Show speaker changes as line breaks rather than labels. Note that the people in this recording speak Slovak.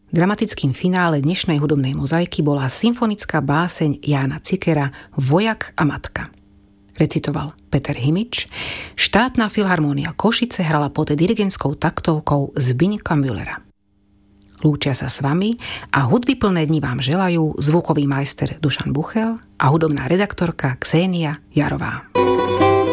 Dramatickým finále dnešnej hudobnej mozaiky bola symfonická báseň Jána Cikera Vojak a matka. Recitoval Peter Himič, Štátna filharmónia Košice hrala pod dirigentskou taktovkou Zbyňka Müllera. Lúčia sa s vami a hudbyplné dni vám želajú zvukový majster Dušan Buchel a hudobná redaktorka Xénia Jarová.